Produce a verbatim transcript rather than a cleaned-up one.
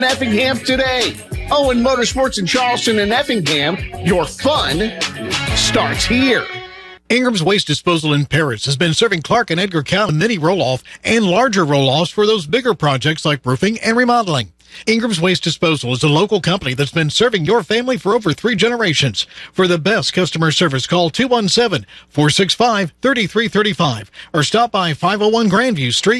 Effingham today. Owen Motorsports in Charleston and Effingham. Your fun starts here. Ingram's Waste Disposal in Paris has been serving Clark and Edgar County mini roll-off and larger roll-offs for those bigger projects like roofing and remodeling. Ingram's Waste Disposal is a local company that's been serving your family for over three generations. For the best customer service, call two one seven, four six five, three three three five or stop by five oh one Grandview Street.